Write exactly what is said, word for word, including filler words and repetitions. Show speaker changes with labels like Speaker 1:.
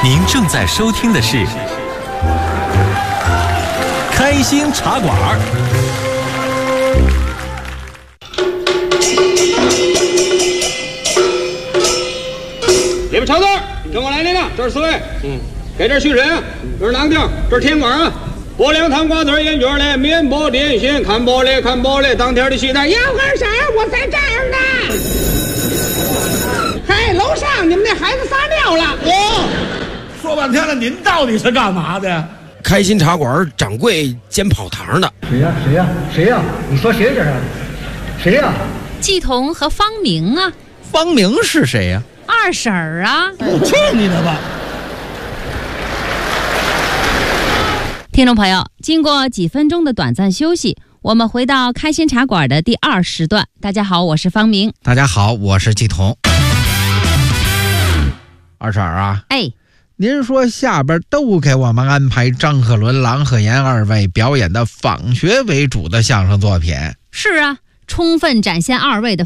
Speaker 1: 您正在收听的是开心茶馆。
Speaker 2: 里边朝字，跟我来那个，这是四位，嗯，给这续审，这是囊丁，这是天官啊。拨凉汤瓜子烟卷嘞，面包点心，看玻璃看玻璃，当天的戏台。杨二婶，我在这儿呢。嗨，楼上你们那孩子撒尿了。
Speaker 3: 哦，说半天了，您到底是干嘛的？
Speaker 4: 开心茶馆掌柜兼跑堂的。
Speaker 5: 谁呀、啊？谁呀、啊？谁呀、啊？你说谁这是？谁呀、啊？
Speaker 6: 季彤和方明啊。
Speaker 7: 方明是谁呀、
Speaker 6: 啊？二婶儿啊。
Speaker 3: 去你的吧！
Speaker 6: 听众朋友，经过几分钟的短暂休息，我们回到开心茶馆的第二时段。大家好，我是方明。
Speaker 7: 大家好，我是季彤。二婶儿啊，
Speaker 6: 哎，
Speaker 7: 您说下边都给我们安排张鹤伦、郎鹤炎二位表演的仿学为主的相声作品。
Speaker 6: 是啊，充分展现二位的